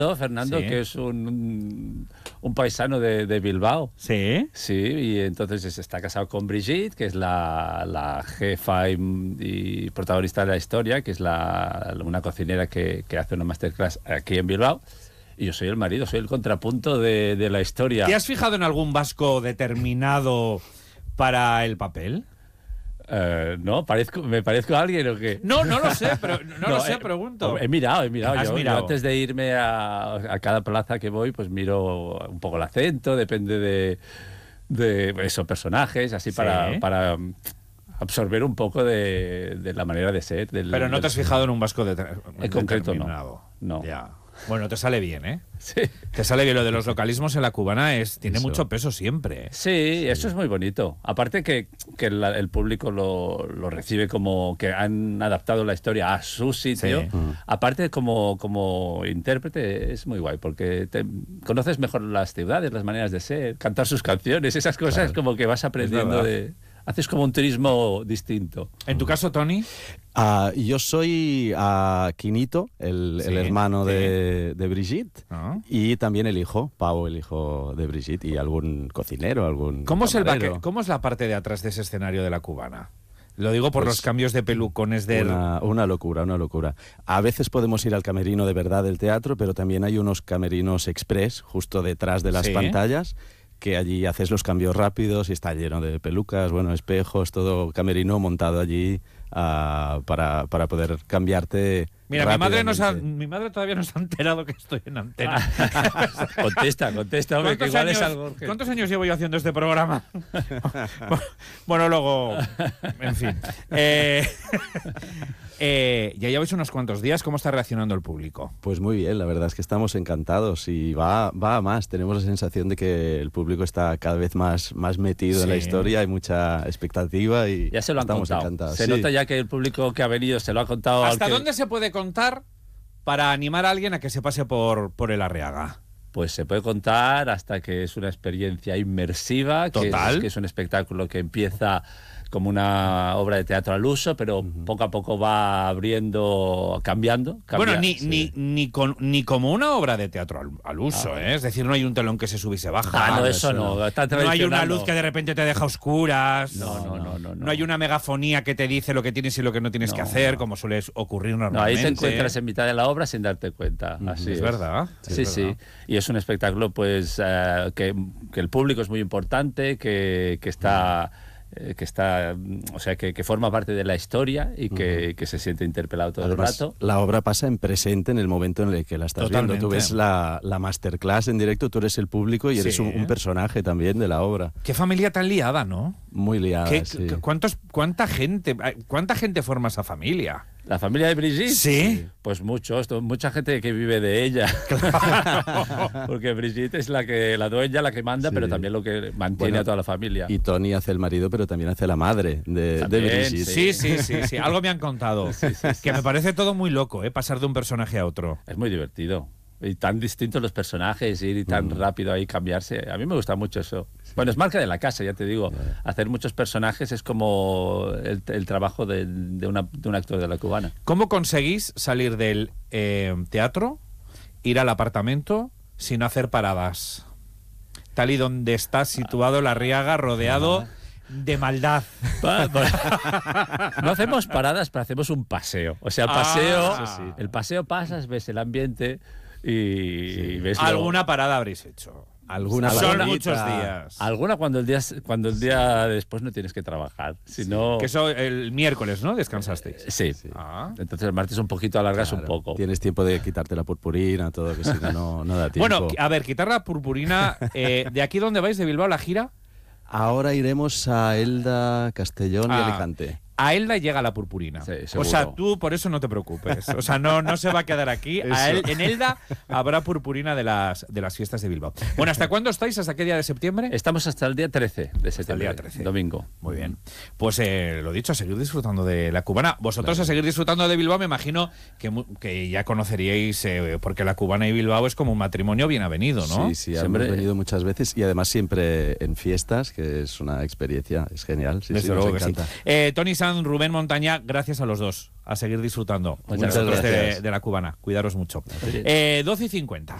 Fernando, Sí. que es un paisano de Bilbao. Sí. Sí, y entonces está casado con Brigitte, que es la jefa y protagonista de la historia, que es una cocinera que hace una masterclass aquí en Bilbao. Y yo soy el marido, soy el contrapunto de la historia. ¿Te has fijado en algún vasco determinado para el papel? ¿No? ¿Me parezco a alguien o qué? No lo sé, pero pregunto. He mirado. ¿Has Yo mirado? antes de irme a cada plaza que voy, pues miro un poco el acento, depende de esos personajes, así Sí. para absorber un poco de la manera de ser. Pero no te has fijado en un vasco En concreto, determinado. no. Ya. Bueno, te sale bien, ¿eh? Sí. Te sale bien. Lo de los localismos en la cubana tiene Eso. mucho peso siempre. Sí, eso es muy bonito. Aparte que el público lo recibe como que han adaptado la historia a su sitio. Sí. Aparte, como intérprete, es muy guay, porque conoces mejor las ciudades, las maneras de ser, cantar sus canciones, esas cosas, como que vas aprendiendo verdad. Haces como un turismo distinto. En tu caso, Tony. Yo soy Quinito, el Sí, hermano sí. de Brigitte, Ah. y también el hijo, Pau, el hijo de Brigitte, y algún cocinero, algún ¿Cómo es camarero. ¿Cómo es la parte de atrás de ese escenario de la cubana? Lo digo por Pues, los cambios de pelucones de... Una locura, una locura. A veces podemos ir al camerino de verdad del teatro, pero también hay unos camerinos express justo detrás de las Sí. pantallas, que allí haces los cambios rápidos y está lleno de pelucas, bueno, espejos, todo camerino montado allí para poder cambiarte. Mira, rápidamente. mi madre todavía no se ha enterado que estoy en antena. Contesta, hombre, que igual es algo urgente. ¿Cuántos años llevo yo haciendo este programa? Bueno, luego... En fin. Ya lleváis unos cuantos días. ¿Cómo está reaccionando el público? Pues muy bien, la verdad es que estamos encantados y va a más. Tenemos la sensación de que el público está cada vez más metido en la Sí. historia, hay mucha expectativa y Ya se lo han estamos contado. encantados. Se Sí. nota ya que el público que ha venido se lo ha contado. ¿Hasta al que- dónde se puede contar para animar a alguien a que se pase por el Arriaga? Pues se puede contar hasta que es una experiencia inmersiva, Total. que es un espectáculo que empieza como una obra de teatro al uso, pero poco a poco va cambiando. Bueno, sí. ni como una obra de teatro al uso, ¿eh? Es decir, no hay un telón que se sube y se baja. No, eso no. Está No hay una tradicional, luz no. que de repente te deja a oscuras. No. No hay una megafonía que te dice lo que tienes y lo que no tienes que No, hacer, no. como suele ocurrir No, ahí normalmente. te encuentras en mitad de la obra sin darte cuenta. Así Es verdad. Sí, es sí. verdad. Y es un espectáculo, pues, que el público es muy importante, que está, o sea, que forma parte de la historia y que se siente interpelado todo Además, el rato. la obra pasa en presente en el momento en el que la estás Totalmente. viendo. Tú ves la masterclass en directo, tú eres el público y eres Sí. un personaje también de la obra. Qué familia tan liada, ¿no? Muy liada, sí. ¿Cuánta gente forma esa familia? La familia de Brigitte. Sí. Pues mucha gente que vive de ella. Porque Brigitte es la dueña, la que manda, Sí. pero también lo que mantiene Bueno, a toda la familia. Y Tony hace el marido, pero también hace la madre de También, Brigitte. Sí. Algo me han contado. Que me parece todo muy loco, pasar de un personaje a otro. Es muy divertido. Y tan distintos los personajes, ir y tan rápido ahí cambiarse. A mí me gusta mucho eso. Bueno, es marca de la casa, ya te digo. Hacer muchos personajes es como el trabajo de un actor de la cubana. ¿Cómo conseguís salir del teatro, ir al apartamento sin hacer paradas? Tal y donde está situado la Arriaga, rodeado de maldad. No hacemos paradas, pero hacemos un paseo. O sea, el paseo pasas, ves el ambiente y ves Alguna parada habréis hecho. Alguna Son palabrita. muchos días. alguna cuando el día después no tienes que trabajar. Si no, Que eso el miércoles, ¿no? Descansasteis. sí. Ah. Entonces el martes un poquito alargas Claro, un poco. Tienes tiempo de quitarte la purpurina, todo, que si no da tiempo. Bueno, a ver, quitar la purpurina. ¿De aquí dónde vais? ¿De Bilbao la gira? Ahora iremos a Elda, Castellón y Ah. Alicante. A Elda llega la purpurina. Sí, o seguro. sea, tú por eso no te preocupes. O sea, no se va a quedar aquí. En Elda habrá purpurina de las fiestas de Bilbao. Bueno, ¿hasta cuándo estáis? ¿Hasta qué día de septiembre? Estamos hasta el día 13 de septiembre. día 13. Domingo. Muy bien. Pues lo dicho, a seguir disfrutando de la cubana. Vosotros a seguir disfrutando de Bilbao, me imagino que ya conoceríais, porque la cubana y Bilbao es como un matrimonio bien avenido, ¿no? Sí, Siempre- hemos venido muchas veces y además siempre en fiestas, que es una experiencia, es genial. Sí, Desde nos luego que sí. encanta. Tony Sanz, Fran, Rubén Montaña, gracias a los dos. A seguir disfrutando. Muchas Nosotros gracias. de la cubana. Cuidaros mucho. 12:50.